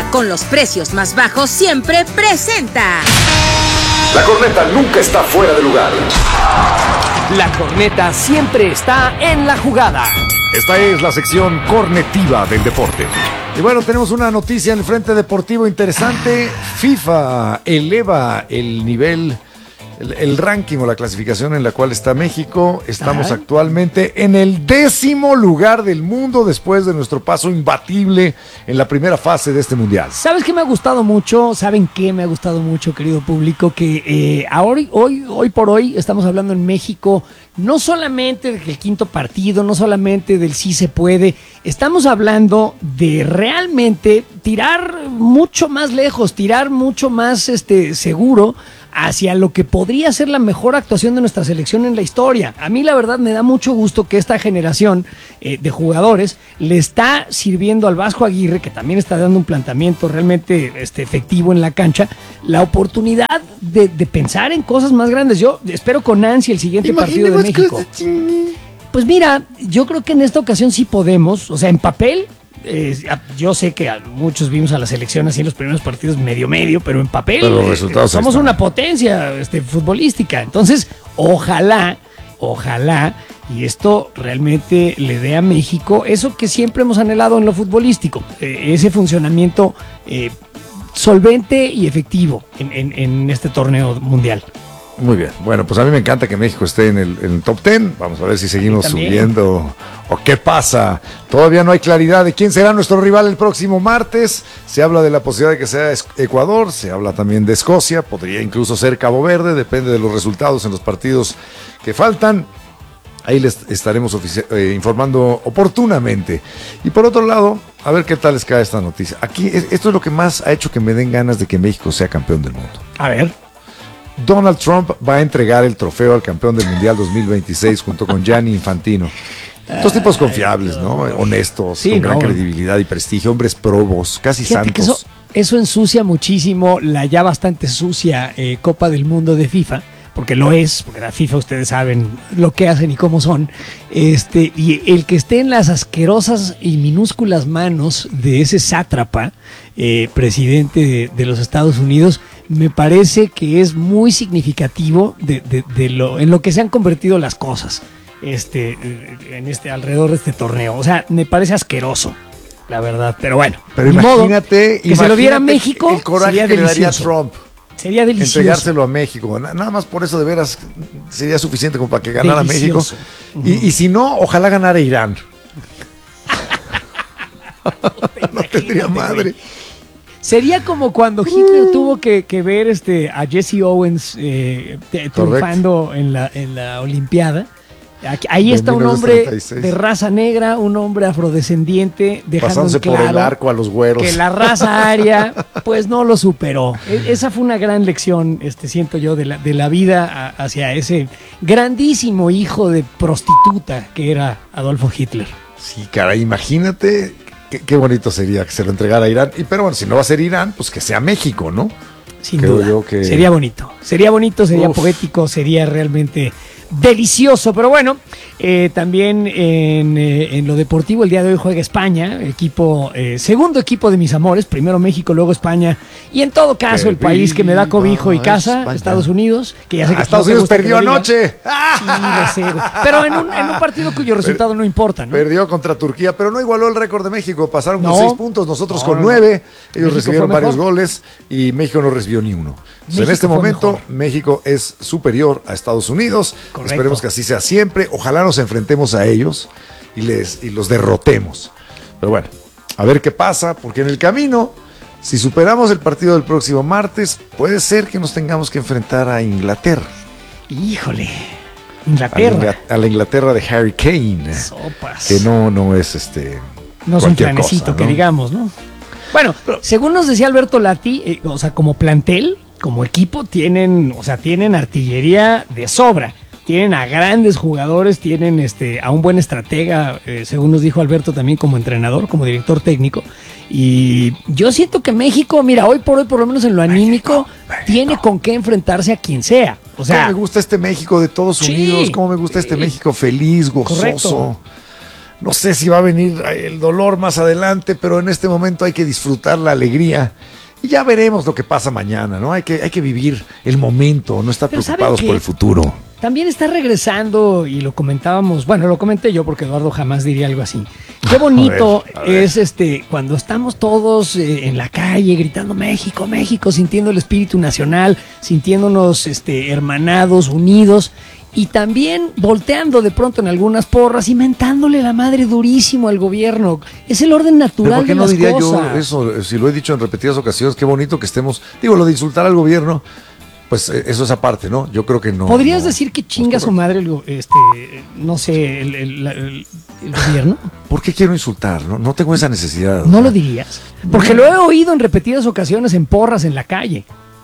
con los precios más bajos siempre presenta. La corneta nunca está fuera de lugar. La corneta siempre está en la jugada. Esta es la sección cornetiva del deporte. Y bueno, tenemos una noticia en el frente deportivo interesante. FIFA eleva el nivel, el ranking o la clasificación en la cual está México. Estamos actualmente en el 10º lugar del mundo después de nuestro paso imbatible en la primera fase de este mundial. ¿Sabes qué me ha gustado mucho? ¿Saben qué me ha gustado mucho, querido público? Que hoy por hoy estamos hablando en México no solamente del quinto partido, no solamente del sí se puede, estamos hablando de realmente tirar mucho más lejos, tirar mucho más seguro hacia lo que podría ser la mejor actuación de nuestra selección en la historia. A mí la verdad me da mucho gusto que esta generación de jugadores le está sirviendo al Vasco Aguirre, que también está dando un planteamiento realmente efectivo en la cancha, la oportunidad de pensar en cosas más grandes. Yo espero con ansia el siguiente partido de México. Pues mira, yo creo que en esta ocasión sí podemos, o sea, en papel. Yo sé que muchos vimos a la selección así en los primeros partidos medio, pero en papel somos una potencia futbolística. Entonces, ojalá, y esto realmente le dé a México eso que siempre hemos anhelado en lo futbolístico, ese funcionamiento solvente y efectivo en este torneo mundial. Muy bien, bueno, pues a mí me encanta que México esté en el top 10. Vamos a ver si seguimos subiendo o qué pasa. Todavía no hay claridad de quién será nuestro rival el próximo martes. Se habla de la posibilidad de que sea Ecuador, se habla también de Escocia, podría incluso ser Cabo Verde, depende de los resultados en los partidos que faltan. Ahí les estaremos informando oportunamente. Y por otro lado, a ver qué tal les cae esta noticia. Aquí, esto es lo que más ha hecho que me den ganas de que México sea campeón del mundo. A ver. Donald Trump va a entregar el trofeo al campeón del Mundial 2026 junto con Gianni Infantino. Dos tipos confiables, ¿no? Honestos, sí, con gran credibilidad y prestigio, hombres probos, casi santos. Eso ensucia muchísimo la ya bastante sucia Copa del Mundo de FIFA, porque lo es, porque la FIFA ustedes saben lo que hacen y cómo son, y el que esté en las asquerosas y minúsculas manos de ese sátrapa, presidente de los Estados Unidos, me parece que es muy significativo en lo que se han convertido las cosas alrededor de este torneo. O sea, me parece asqueroso, la verdad, pero bueno. Pero imagínate que se lo diera a México, el coraje sería que delicioso. le daría a Trump. Sería delicioso. Entregárselo a México. Nada más por eso de veras sería suficiente como para que ganara delicioso. México. Y si no, ojalá ganara Irán. No tendría madre. Sería como cuando Hitler tuvo que ver a Jesse Owens triunfando en la Olimpiada. Ahí está un hombre de raza negra, un hombre afrodescendiente, dejando pasándose claro por el arco a los güeros. Que la raza aria pues no lo superó. Esa fue una gran lección, siento yo, de la vida hacia ese grandísimo hijo de prostituta que era Adolfo Hitler. Sí, caray, imagínate qué bonito sería que se lo entregara a Irán. Pero bueno, si no va a ser Irán, pues que sea México, ¿no? Sin duda. Sería bonito, sería poético, sería realmente delicioso. Pero bueno, también en lo deportivo el día de hoy juega España, segundo equipo de mis amores, primero México, luego España, y en todo caso el país que me da cobijo y casa, España. Estados Unidos, que ya sé que Estados Unidos perdió anoche. Sí, lo sé, pero en un partido cuyo resultado no importa, ¿no? Perdió contra Turquía, pero no igualó el récord de México, pasaron con 6 puntos, nosotros con 9, ellos México recibieron varios goles y México no recibió ni uno. En este momento mejor. México es superior a Estados Unidos. Correcto. Esperemos que así sea siempre. Ojalá nos enfrentemos a ellos y los derrotemos. Pero bueno, a ver qué pasa, porque en el camino, si superamos el partido del próximo martes, puede ser que nos tengamos que enfrentar a Inglaterra. Híjole, Inglaterra. A la Inglaterra de Harry Kane. Sopas. Que no es no es un planecito, cosa, ¿no? Que digamos, ¿no? Bueno, según nos decía Alberto Lati, o sea, como plantel, como equipo, tienen artillería de sobra. Tienen a grandes jugadores, tienen a un buen estratega, según nos dijo Alberto también como entrenador, como director técnico. Y yo siento que México, mira, hoy por lo menos en lo anímico, México. Tiene con qué enfrentarse a quien sea. O sea, cómo me gusta este México de todos unidos, cómo me gusta este México feliz, gozoso. Correcto. No sé si va a venir el dolor más adelante, pero en este momento hay que disfrutar la alegría. Y ya veremos lo que pasa mañana, ¿no? Hay que vivir el momento, no estar Pero preocupados ¿saben por qué? el futuro. También está regresando, y lo comentábamos, bueno, lo comenté yo porque Eduardo jamás diría algo así. Qué bonito A ver. es cuando estamos todos en la calle gritando México, México, sintiendo el espíritu nacional, sintiéndonos hermanados, unidos, y también volteando de pronto en algunas porras y mentándole la madre durísimo al gobierno. Es el orden ¿Pero natural por qué de no las diría cosas. yo eso? Si lo he dicho en repetidas ocasiones, qué bonito que estemos. Digo, lo de insultar al gobierno, pues eso es aparte, ¿no? Yo creo que no. ¿Podrías no. decir que chinga su madre no sé, el gobierno? ¿Por qué quiero insultar? No tengo esa necesidad. ¿No lo dirías? Porque lo he oído en repetidas ocasiones en porras en la calle.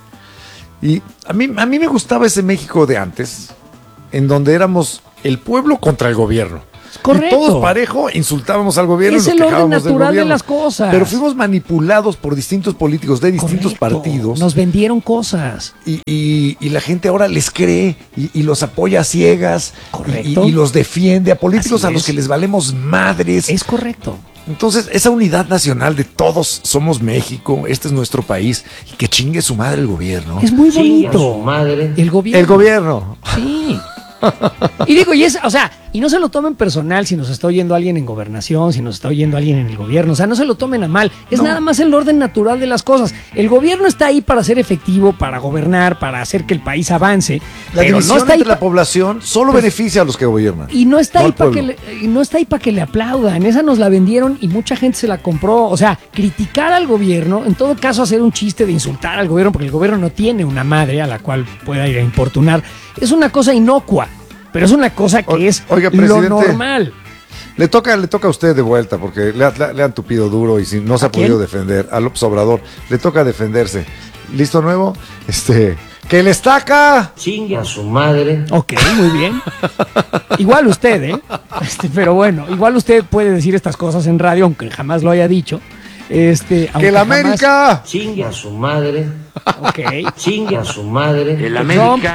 Y a mí me gustaba ese México de antes, en donde éramos el pueblo contra el gobierno. Correcto. Y todos parejo insultábamos al gobierno. Es y nos el orden quejábamos del natural de gobierno. las cosas. Pero fuimos manipulados por distintos políticos de distintos Correcto. partidos. Nos vendieron cosas. Y la gente ahora les cree y los apoya a ciegas. Correcto. Y los defiende a políticos Así a los es. que les valemos madres. Es correcto. Entonces, esa unidad nacional de todos somos México, este es nuestro país, y que chingue su madre el gobierno. Es muy Chingue a bonito. su madre. El gobierno. El gobierno. Sí. Y digo, y no se lo tomen personal si nos está oyendo alguien en gobernación, si nos está oyendo alguien en el gobierno, o sea, no se lo tomen a mal, es nada más el orden natural de las cosas. El gobierno está ahí para ser efectivo, para gobernar, para hacer que el país avance, La pero división no está ahí entre la población solo beneficia a los que gobiernan. y no está no ahí al para pueblo. no está ahí para que le aplaudan. Esa nos la vendieron y mucha gente se la compró. O sea, criticar al gobierno, en todo caso hacer un chiste de insultar al gobierno, porque el gobierno no tiene una madre a la cual pueda ir a importunar, es una cosa inocua, pero es una cosa que es Oiga, lo presidente. normal. Le toca a usted de vuelta, porque le han tupido duro y si no se ¿A ha podido quién? defender. A López Obrador, le toca defenderse. ¿Listo nuevo? ¡Que le estaca! Chingue a su madre. Ok, muy bien. Igual usted, ¿eh? Pero bueno, igual usted puede decir estas cosas en radio, aunque jamás lo haya dicho. ¡Que aunque la jamás- América! Chingue a su madre. Ok. Chingue a su madre. El Trump.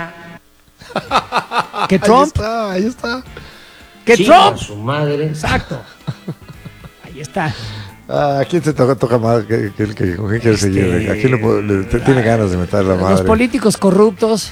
Que Trump. Ahí está. Que Chingue a Trump. su madre. Exacto. Ahí está. ¿A quién se toca más? ¿Con quién quiere seguir? ¿A quién tiene ganas de meter la Los madre? políticos corruptos.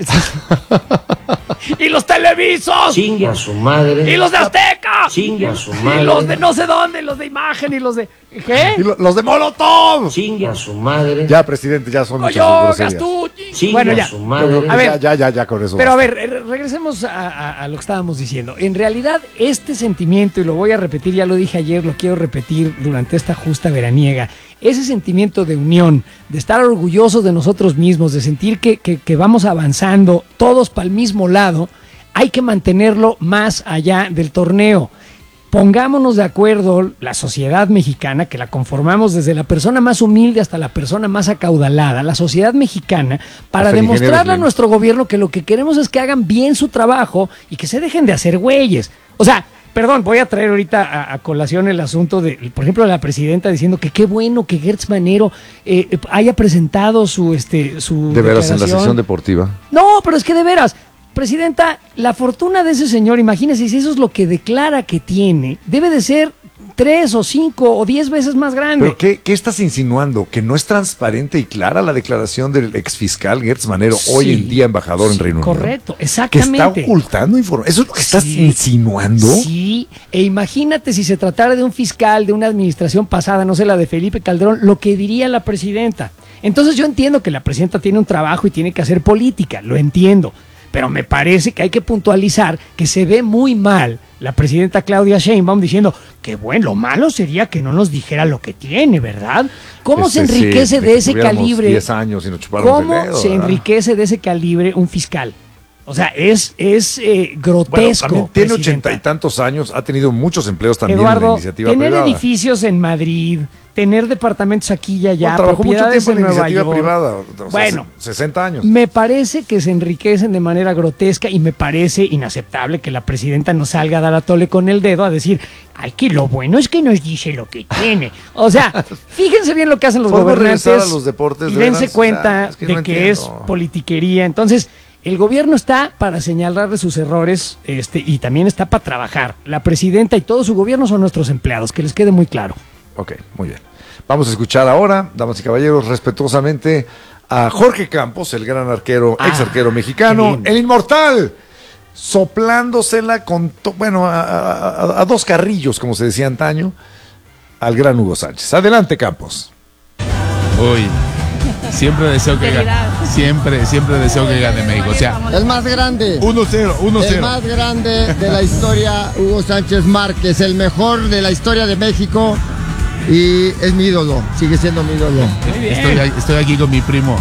Y los televisos. Chingue a su madre. Y los de Azteca. Chingue a su Y madre. los de no sé dónde, los de imagen y los de. ¿Qué? Y los de Molotov. Chingue a su madre. Ya, presidente, ya son muchas Oye, groserías. Gastucci. Chingue Bueno, a ya. su madre. A ver. Ya con eso. Pero a basta. ver, regresemos a lo que estábamos diciendo. En realidad, este sentimiento, y lo voy a repetir, ya lo dije ayer, lo quiero repetir durante esta justa veraniega, ese sentimiento de unión, de estar orgullosos de nosotros mismos, de sentir que vamos avanzando todos para el mismo lado, hay que mantenerlo más allá del torneo. Pongámonos de acuerdo, la sociedad mexicana, que la conformamos desde la persona más humilde hasta la persona más acaudalada, la sociedad mexicana, para Hasta el ingeniero demostrarle a Slim. nuestro gobierno que lo que queremos es que hagan bien su trabajo y que se dejen de hacer güeyes. O sea, perdón, voy a traer ahorita a colación el asunto de, por ejemplo, de la presidenta diciendo que qué bueno que Gertz Manero haya presentado su De veras, en la declaración. sesión deportiva. No, pero es que de veras, presidenta, la fortuna de ese señor, imagínese, si eso es lo que declara que tiene, debe de ser 3 o 5 o 10 veces más grande. ¿Pero qué estás insinuando? ¿Que no es transparente y clara la declaración del exfiscal Gertz Manero, Sí. hoy en día embajador en Reino Unido? Correcto, Que exactamente. está ocultando información. ¿Eso es lo que estás Sí. insinuando? Sí, e imagínate si se tratara de un fiscal de una administración pasada, no sé, la de Felipe Calderón, lo que diría la presidenta. Entonces yo entiendo que la presidenta tiene un trabajo y tiene que hacer política, lo entiendo, pero me parece que hay que puntualizar que se ve muy mal la presidenta Claudia Sheinbaum diciendo que bueno, lo malo sería que no nos dijera lo que tiene, ¿verdad? ¿Cómo se Sí, enriquece de que ese tuviéramos calibre? 10 años y nos chupáramos el ¿Cómo dedo, se ¿verdad? enriquece de ese calibre un fiscal? O sea, es Bueno, grotesco. también tiene presidenta. 80 y tantos años, ha tenido muchos empleos también en la Eduardo, iniciativa tener privada. edificios en Madrid, tener departamentos aquí y allá, No, trabajó mucho propiedades tiempo en la Nueva iniciativa York. privada. O sea, Bueno, 60 años. me parece que se enriquecen de manera grotesca y me parece inaceptable que la presidenta no salga a dar a tole con el dedo a decir, ay, que lo bueno es que nos dice lo que tiene. O sea, fíjense bien lo que hacen los ¿Podemos gobernantes regresar a los deportes, y de dense veras? cuenta Es que de no que es entiendo. politiquería. Entonces, El gobierno está para señalarle sus errores y también está para trabajar. La presidenta y todo su gobierno son nuestros empleados, que les quede muy claro. Ok, muy bien. Vamos a escuchar ahora, damas y caballeros, respetuosamente a Jorge Campos, el gran arquero, ex arquero mexicano, el inmortal, soplándosela con, a dos carrillos, como se decía antaño, al gran Hugo Sánchez. Adelante, Campos. Uy, siempre deseo que gane. Siempre deseo que gane México. O sea, el más grande. 1-0. El más grande de la historia, Hugo Sánchez Márquez, el mejor de la historia de México. Y es mi ídolo, sigue siendo mi ídolo. Estoy aquí con mi primo.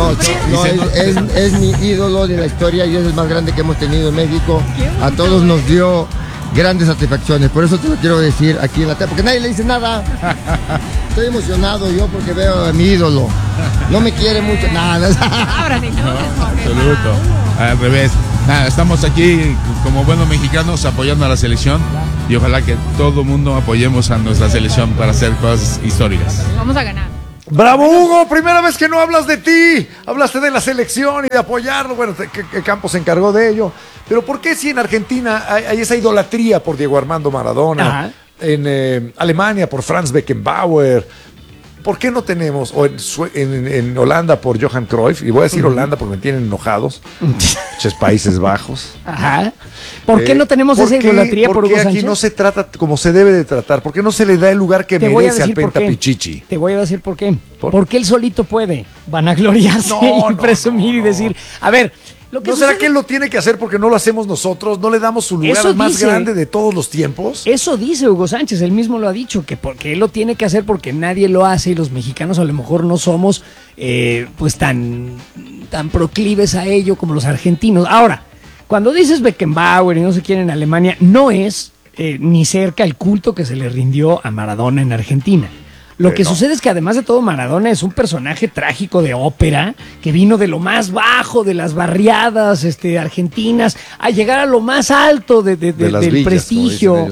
Es mi ídolo de la historia y es el más grande que hemos tenido en México. A todos nos dio grandes satisfacciones, por eso te lo quiero decir aquí en la tele, porque nadie le dice nada. Estoy emocionado yo porque veo a mi ídolo. No me quiere mucho, nada. No, absoluto. Al revés. Nada, estamos aquí como buenos mexicanos apoyando a la selección y ojalá que todo mundo apoyemos a nuestra selección para hacer cosas históricas. Vamos a ganar. ¡Bravo, Hugo! Primera vez que no hablas de ti. Hablaste de la selección y de apoyarlo. Bueno, que Campos se encargó de ello. Pero ¿por qué si en Argentina hay esa idolatría por Diego Armando Maradona? Ajá. En Alemania por Franz Beckenbauer. ¿Por qué no tenemos, o en Holanda por Johan Cruyff, y voy a decir Holanda porque me tienen enojados, muchos Países Bajos? Ajá. ¿Por qué no tenemos esa idolatría por Hugo Sánchez? Porque aquí no se trata como se debe de tratar, ¿por qué no se le da el lugar que merece al Penta Pichichi? Te voy a decir por qué. Porque él solito puede vanagloriarse y presumir y decir, a ver... ¿No será que él lo tiene que hacer porque no lo hacemos nosotros? ¿No le damos su lugar al más grande de todos los tiempos? Eso dice Hugo Sánchez, él mismo lo ha dicho, que porque él lo tiene que hacer porque nadie lo hace y los mexicanos a lo mejor no somos pues tan proclives a ello como los argentinos. Ahora, cuando dices Beckenbauer y no sé quién en Alemania, no es ni cerca el culto que se le rindió a Maradona en Argentina. Lo que sucede es que además de todo Maradona es un personaje trágico de ópera que vino de lo más bajo de las barriadas argentinas a llegar a lo más alto del villas, prestigio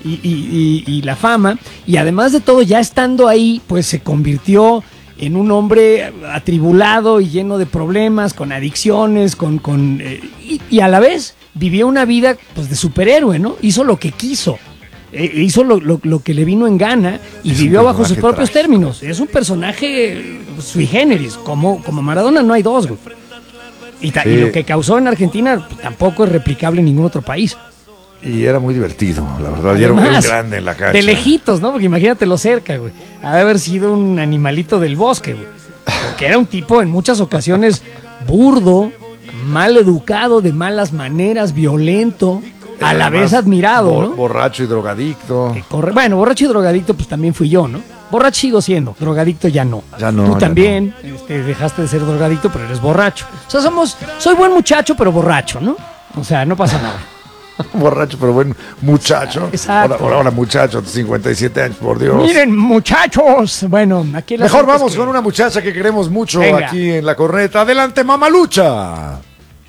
y la fama, y además de todo ya estando ahí pues se convirtió en un hombre atribulado y lleno de problemas, con adicciones, y a la vez vivió una vida pues de superhéroe, ¿no? Hizo lo que quiso. Hizo lo que le vino en gana y vivió bajo sus propios términos. Es un personaje sui generis, como Maradona no hay dos, güey. Y lo que causó en Argentina tampoco es replicable en ningún otro país. Y era muy divertido, la verdad. Y era un grande en la cancha. De lejitos, ¿no? Porque imagínatelo cerca, güey. Ha de haber sido un animalito del bosque, güey. Porque era un tipo en muchas ocasiones burdo, mal educado, de malas maneras, violento. A la vez admirado, ¿no? Borracho y drogadicto. Bueno, borracho y drogadicto pues también fui yo, ¿no? Borracho sigo siendo, drogadicto ya no. Ya no. Tú también dejaste de ser drogadicto, pero eres borracho. O sea, soy buen muchacho, pero borracho, ¿no? O sea, no pasa nada. Borracho, pero buen muchacho. Exacto. Ahora muchacho, 57 años, por Dios. Miren, muchachos. Bueno, aquí mejor vamos con una muchacha que queremos mucho. Venga. Aquí en La Corneta. Adelante, Mamalucha.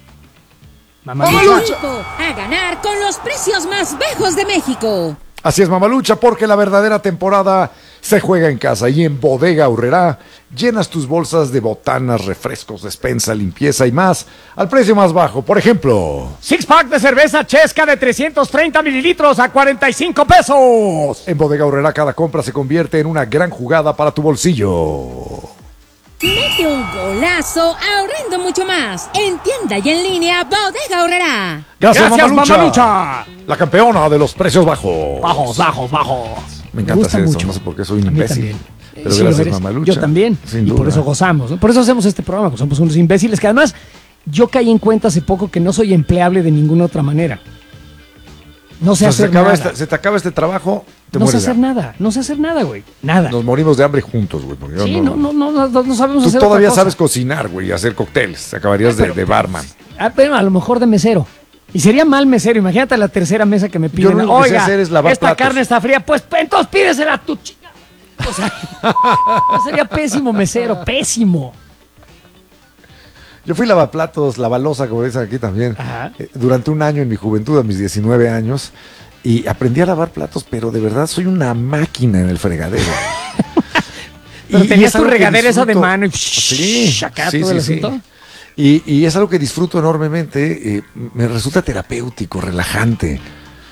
Mamalucha. A ganar con los precios más bajos de México. Así es, Mamalucha, porque la verdadera temporada se juega en casa y en Bodega Aurrerá llenas tus bolsas de botanas, refrescos, despensa, limpieza y más al precio más bajo. Por ejemplo, 6-pack de cerveza Chesca de 330 mililitros a 45 pesos. En Bodega Aurrerá cada compra se convierte en una gran jugada para tu bolsillo. Mete un golazo ahorrando mucho más. En tienda y en línea, Bodega Aurrerá. Gracias, Mamalucha. La campeona de los precios bajos. Bajos. Me encanta hacer eso, no sé por qué soy un imbécil. Pero sí, gracias, Mamalucha. Yo también. Sin duda. Y por eso gozamos, ¿no? Por eso hacemos este programa, pues somos unos imbéciles que además yo caí en cuenta hace poco que no soy empleable de ninguna otra manera. No sé hacer nada. Se te acaba este trabajo, te no mueres. No sé hacer nada, güey. Nada. Nos morimos de hambre juntos, güey. Sí, no sabemos hacer. Tú todavía sabes cocinar, güey, y hacer cócteles. Te acabarías de barman. Pero a lo mejor de mesero. Y sería mal mesero. Imagínate la tercera mesa que me piden. Oiga, esta carne está fría. Pues entonces pídesela a tu chica. O sea, sería pésimo mesero. Pésimo. Yo fui lavaplatos, lavalosa, como dicen aquí también, durante un año en mi juventud, a mis 19 años, y aprendí a lavar platos, pero de verdad soy una máquina en el fregadero. Pero tenías tu regadera esa de mano y sí, acá todo el asunto. Y es algo que disfruto enormemente, me resulta terapéutico, relajante.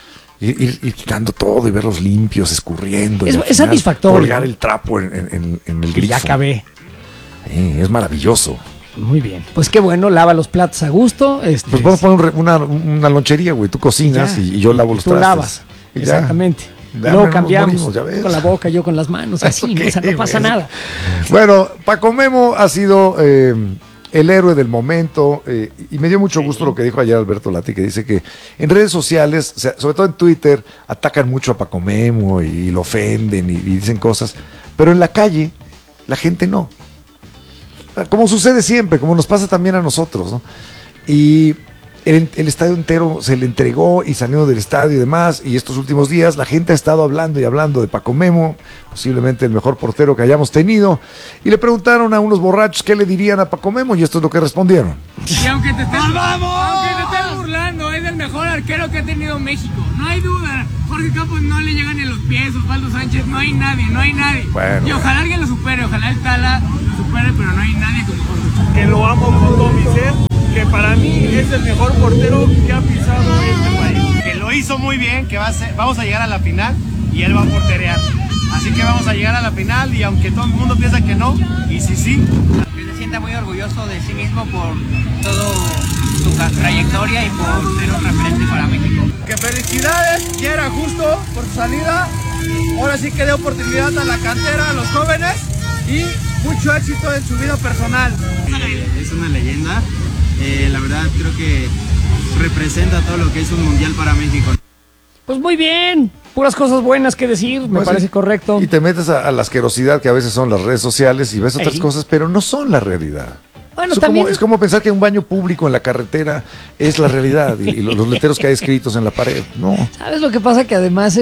Ir quitando todo y verlos limpios, escurriendo. Es satisfactorio. Colgar el trapo en el grifo. Ya acabé. Es maravilloso. Muy bien. Pues qué bueno, lava los platos a gusto. Pues vamos a poner una lonchería, güey. Tú cocinas y yo lavo los trastes. Tú lavas. Exactamente. Luego cambiamos. Con la boca, yo con las manos. Así, okay, no pasa nada. Bueno, Paco Memo ha sido el héroe del momento, y me dio mucho gusto lo que dijo ayer Alberto Lati, que dice que en redes sociales, o sea, sobre todo en Twitter, atacan mucho a Paco Memo y lo ofenden y dicen cosas, pero en la calle la gente no. Como sucede siempre, como nos pasa también a nosotros, ¿no? Y el estadio entero se le entregó y salió del estadio y demás, y estos últimos días la gente ha estado hablando y hablando de Paco Memo, posiblemente el mejor portero que hayamos tenido, y le preguntaron a unos borrachos qué le dirían a Paco Memo, y esto es lo que respondieron. Y aunque te estés burlando, es el mejor arquero que ha tenido México, no hay duda. Jorge Campos no le llegan ni los pies, Osvaldo Sánchez, no hay nadie. Bueno. Y ojalá alguien lo supere, ojalá el Tala lo supere, pero no hay nadie como Jorge. Que lo amo con todo mi ser, que para mí es el mejor portero que ha pisado este país. Que lo hizo muy bien, que vamos a llegar a la final y él va a porterear. Así que vamos a llegar a la final, y aunque todo el mundo piensa que no, y sí. Que se sienta muy orgulloso de sí mismo por todo su trayectoria y por ser un referente para México. Que felicidades, ya era justo por su salida. Ahora sí que dé oportunidad a la cantera, a los jóvenes, y mucho éxito en su vida personal. Es una leyenda, la verdad creo que representa todo lo que es un mundial para México. Pues muy bien, puras cosas buenas que decir, me parece correcto. Y te metes a la asquerosidad que a veces son las redes sociales y ves otras cosas, pero no son la realidad. Bueno, es como pensar que un baño público en la carretera es la realidad y los letreros que hay escritos en la pared, ¿no? ¿Sabes lo que pasa? Que además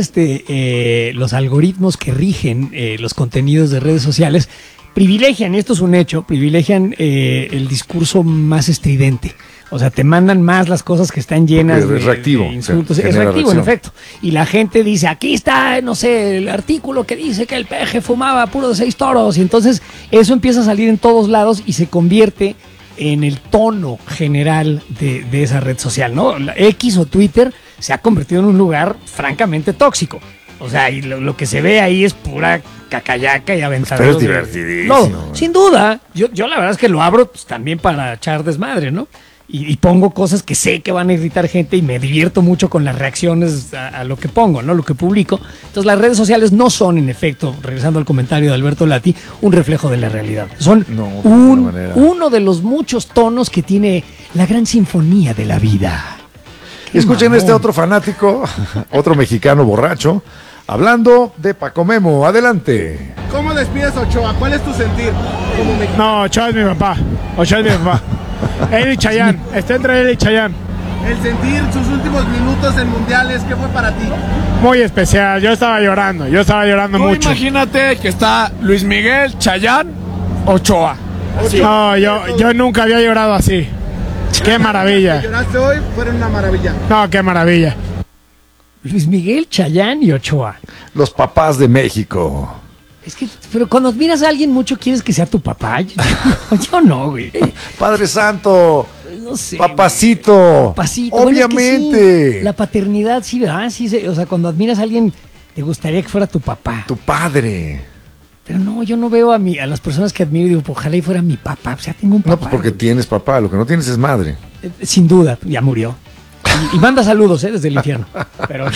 los algoritmos que rigen los contenidos de redes sociales privilegian, y esto es un hecho, privilegian el discurso más estridente. O sea, te mandan más las cosas que están llenas de insultos. Es reactivo, en efecto. Y la gente dice, aquí está, no sé, el artículo que dice que el peje fumaba puro de 6 toros. Y entonces eso empieza a salir en todos lados y se convierte en el tono general de esa red social, ¿no? La X o Twitter se ha convertido en un lugar francamente tóxico. O sea, y lo que se ve ahí es pura cacayaca y aventadero. Pero es divertidísimo. No, sin duda. Yo la verdad es que lo abro pues, también para echar desmadre, ¿no? Y pongo cosas que sé que van a irritar gente y me divierto mucho con las reacciones a lo que pongo, ¿no? Lo que publico. Entonces las redes sociales no son, en efecto, regresando al comentario de Alberto Lati, un reflejo de la realidad. Son uno de los muchos tonos que tiene la gran sinfonía de la vida. Escuchen este otro fanático, otro mexicano borracho, hablando de Paco Memo. Adelante. ¿Cómo despides a Ochoa? ¿Cuál es tu sentir como mexicano? No, Ochoa es mi papá. Él y Chayanne, está entre él y Chayanne. El sentir sus últimos minutos en mundiales, ¿qué fue para ti? Muy especial, yo estaba llorando mucho. Imagínate que está Luis Miguel, Chayanne, Ochoa. No, yo nunca había llorado así. Qué maravilla. Que lloraste hoy, fueron una maravilla. No, qué maravilla. Luis Miguel, Chayanne y Ochoa. Los papás de México. Es que, pero cuando admiras a alguien mucho, ¿quieres que sea tu papá? Yo no, güey. Padre Santo. No sé. Papacito. Obviamente. Bueno, es que sí, la paternidad, sí, ¿verdad? Sí, o sea, cuando admiras a alguien, te gustaría que fuera tu papá. Tu padre. Pero no, yo no veo a las personas que admiro y digo, ojalá y fuera mi papá. O sea, tengo un papá. No, pues porque tienes papá, lo que no tienes es madre. Sin duda, ya murió. Y manda saludos, desde el infierno. Pero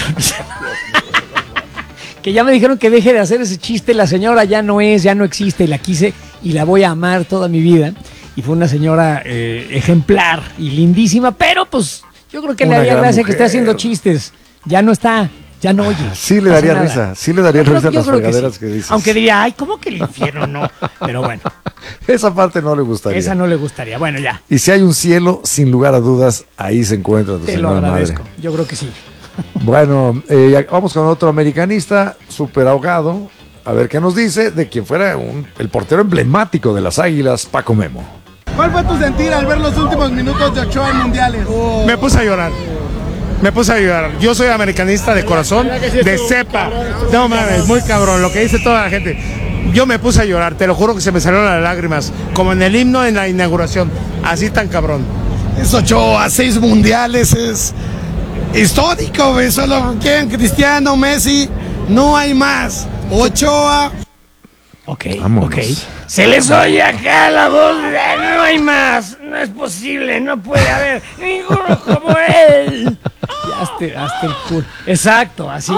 que ya me dijeron que deje de hacer ese chiste, la señora ya no existe, la quise y la voy a amar toda mi vida. Y fue una señora ejemplar y lindísima, pero pues yo creo que le daría gracia que esté haciendo chistes. Ya no está, ya no oye. Sí le daría risa, a las fregaderas que dices. Aunque diría, ay, ¿cómo que el infierno no? Pero bueno. Esa parte no le gustaría. Esa no le gustaría, bueno, ya. Y si hay un cielo, sin lugar a dudas, ahí se encuentra tu señora madre. Te lo agradezco, yo creo que sí. Bueno, vamos con otro americanista, súper ahogado. A ver qué nos dice de quien fuera el portero emblemático de las Águilas, Paco Memo. ¿Cuál fue tu sentir al ver los últimos minutos de Ochoa en mundiales? Me puse a llorar. Yo soy americanista de corazón, de cepa. No mames, muy cabrón, lo que dice toda la gente. yo me puse a llorar, te lo juro que se me salieron las lágrimas, como en el himno en la inauguración, así tan cabrón. Es Ochoa, 6 mundiales, es histórico, güey. Solo quieren Cristiano, Messi, no hay más. Ochoa. Ok. Se les oye acá la voz, no hay más, no es posible, no puede haber ninguno como él. Hasta el culo. Exacto, así.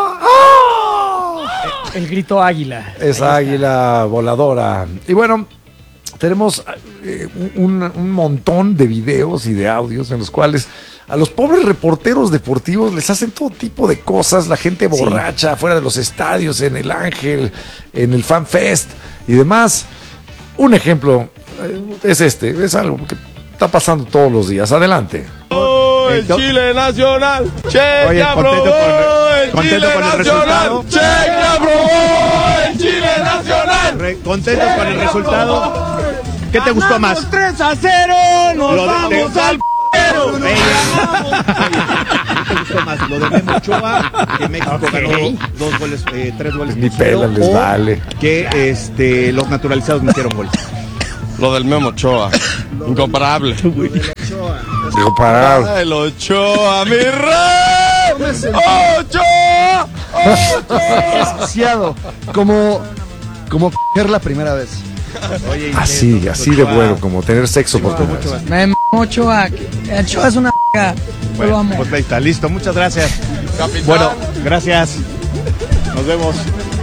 El grito águila. Esa águila voladora. Y bueno, tenemos un montón de videos y de audios en los cuales a los pobres reporteros deportivos les hacen todo tipo de cosas, la gente borracha fuera de los estadios, en el Ángel, en el Fan Fest y demás. Un ejemplo es algo que está pasando todos los días. Adelante. El Chile Nacional, Che aprobó el Chile Nacional, Che aprobó el Chile Nacional. ¿Contentos con el resultado? ¿Qué te gustó más? 3-0, nos vamos al p***ero. ¿Qué te gustó más? Lo de Memo Ochoa, que México ganó 2 goles, 3 goles. Ni pela les vale. Que los naturalizados metieron goles. Lo del Memo Ochoa, incomparable. Incomparable. El Ochoa, mi rey. Ochoa. Desquiciado, como coger la primera vez. Oye, así de bueno, como tener sexo por primera vez. Memo Ochoa, Ochoa es una p***. Bueno, pues ahí está, listo, muchas gracias. Capitán. Bueno, gracias. Nos vemos.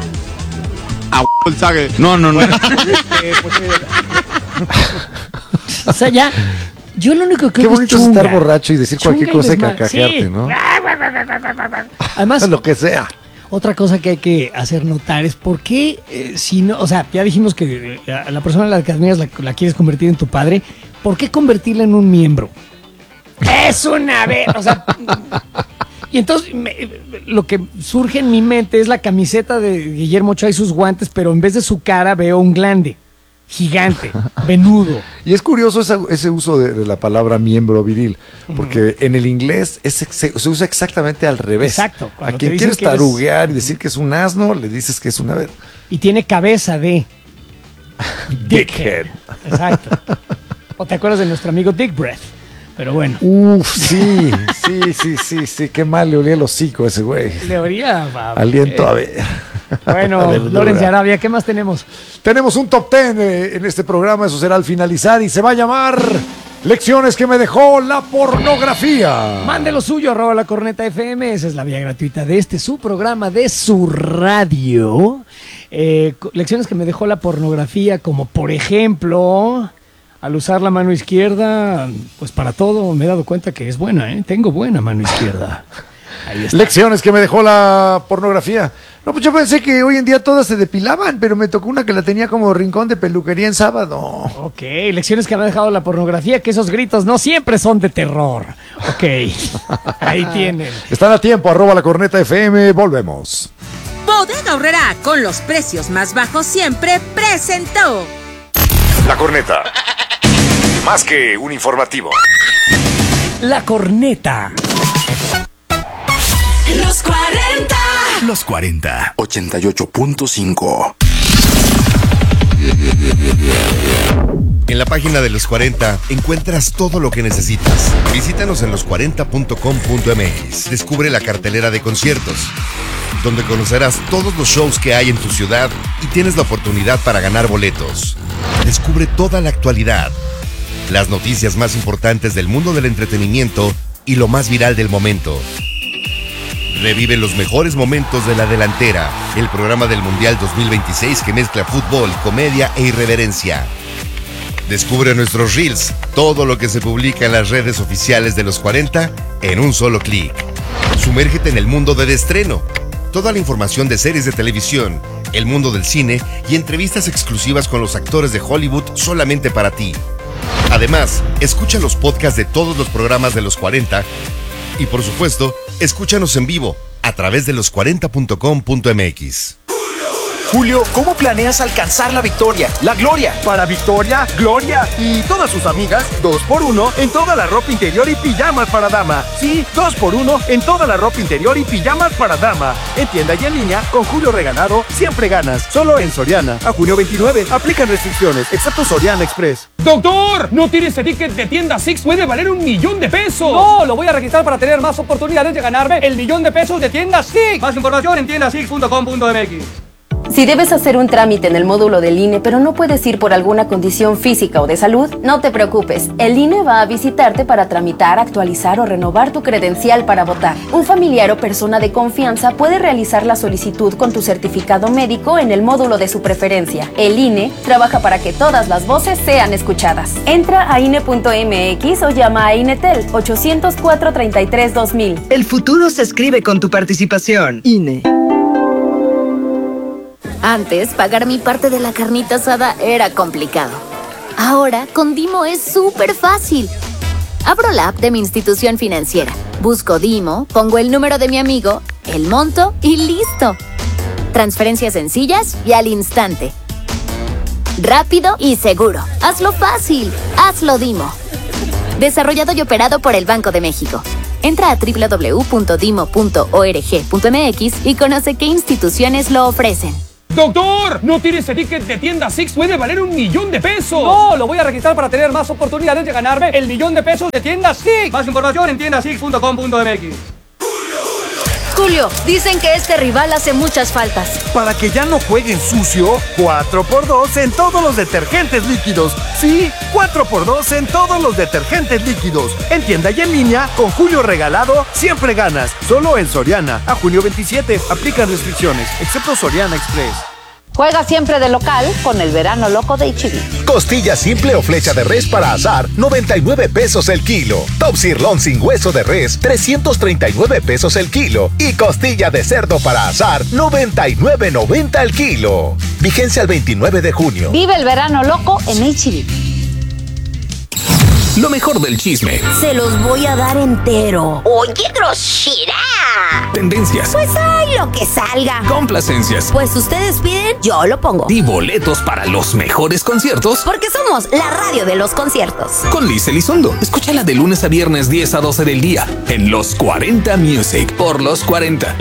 El sague. No. O sea, ya. Yo lo único que Qué creo bonito es estar borracho y decir cualquier cosa y carcajearte, ¿no? Además, lo que sea. Otra cosa que hay que hacer notar es por qué, si no, o sea, ya dijimos que a la persona a la que admiras la quieres convertir en tu padre, ¿por qué convertirla en un miembro? Es una vez, o sea. Y entonces lo que surge en mi mente es la camiseta de Guillermo Ochoa y sus guantes, pero en vez de su cara veo un glande gigante, venudo. Y es curioso ese uso de la palabra miembro viril, porque en el inglés se usa exactamente al revés. Exacto. A quien quieres taruguear y decir que es un asno, le dices que es una vez. Y tiene cabeza de Dickhead. Exacto. ¿O te acuerdas de nuestro amigo Dick Breath? Pero bueno. Sí. Qué mal le olía el hocico a ese güey. Le olía aliento a ver. Bueno, Lorenzo Arabia, ¿qué más tenemos? Tenemos un top 10 en este programa, eso será al finalizar y se va a llamar Lecciones que me dejó la pornografía. Mande lo suyo, @lacornetafm, esa es la vía gratuita de su programa, de su radio. Lecciones que me dejó la pornografía, como por ejemplo, al usar la mano izquierda, pues para todo me he dado cuenta que es buena, tengo buena mano izquierda. Ahí está. Lecciones que me dejó la pornografía. No, pues yo pensé que hoy en día todas se depilaban, pero me tocó una que la tenía como rincón de peluquería en sábado. Ok, lecciones que me ha dejado la pornografía, que esos gritos no siempre son de terror. Ok, ahí tienen. Están a tiempo, @lacornetafm, volvemos. Bodega Aurrerá, con los precios más bajos siempre, presentó La Corneta. Más que un informativo. La Corneta. Los 40. Los 40. 88.5. En la página de Los 40 encuentras todo lo que necesitas. Visítanos en los40.com.mx. Descubre la cartelera de conciertos, donde conocerás todos los shows que hay en tu ciudad y tienes la oportunidad para ganar boletos. Descubre toda la actualidad, las noticias más importantes del mundo del entretenimiento y lo más viral del momento. Revive los mejores momentos de La Delantera, el programa del Mundial 2026 que mezcla fútbol, comedia e irreverencia. Descubre nuestros reels, todo lo que se publica en las redes oficiales de Los 40 en un solo clic. Sumérgete en el mundo del estreno, toda la información de series de televisión, el mundo del cine y entrevistas exclusivas con los actores de Hollywood solamente para ti. Además, escucha los podcasts de todos los programas de Los 40 y, por supuesto, escúchanos en vivo a través de los40.com.mx. Julio, ¿cómo planeas alcanzar la victoria, la gloria? Para Victoria, Gloria y todas sus amigas, 2x1 en toda la ropa interior y pijamas para dama. Sí, 2x1 en toda la ropa interior y pijamas para dama. En tienda y en línea, con Julio Regalado, siempre ganas. Solo en Soriana. A junio 29, aplican restricciones, excepto Soriana Express. ¡Doctor! No tires ese ticket de tienda Six, puede valer $1,000,000 de pesos. No, lo voy a registrar para tener más oportunidades de ganarme el $1,000,000 de pesos de tienda Six. Más información en tiendasix.com.mx. Si debes hacer un trámite en el módulo del INE, pero no puedes ir por alguna condición física o de salud, no te preocupes. El INE va a visitarte para tramitar, actualizar o renovar tu credencial para votar. Un familiar o persona de confianza puede realizar la solicitud con tu certificado médico en el módulo de su preferencia. El INE trabaja para que todas las voces sean escuchadas. Entra a INE.mx o llama a INETEL 800-433-2000. El futuro se escribe con tu participación. INE. Antes, pagar mi parte de la carnita asada era complicado. Ahora, con Dimo es súper fácil. Abro la app de mi institución financiera, busco Dimo, pongo el número de mi amigo, el monto y ¡listo! Transferencias sencillas y al instante. Rápido y seguro. Hazlo fácil. Hazlo Dimo. Desarrollado y operado por el Banco de México. Entra a www.dimo.org.mx y conoce qué instituciones lo ofrecen. ¡Doctor! No tires ese ticket de tienda Six, puede valer $1,000,000 de pesos. No, lo voy a registrar para tener más oportunidades de ganarme el $1,000,000 de pesos de tienda Six. Más información en tiendasix.com.mx. Julio, dicen que este rival hace muchas faltas. Para que ya no jueguen sucio, 4x2 en todos los detergentes líquidos. Sí, 4x2 en todos los detergentes líquidos. En tienda y en línea, con Julio Regalado, siempre ganas. Solo en Soriana. A junio 27, aplican restricciones, excepto Soriana Express. Juega siempre de local con el verano loco de H-E-B. Costilla simple o flecha de res para asar, 99 pesos el kilo. Top sirloin sin hueso de res, 339 pesos el kilo. Y costilla de cerdo para asar, 99.90 el kilo. Vigencia al 29 de junio. Vive el verano loco en H-E-B. Lo mejor del chisme. Se los voy a dar entero. ¡Oye, grosera! Tendencias. Pues hay lo que salga. Complacencias. Pues ustedes piden, yo lo pongo. Y boletos para los mejores conciertos. Porque somos la radio de los conciertos. Con Liz Elizondo. Escúchala de lunes a viernes 10 a 12 del día. En Los 40 Music. Por Los 40.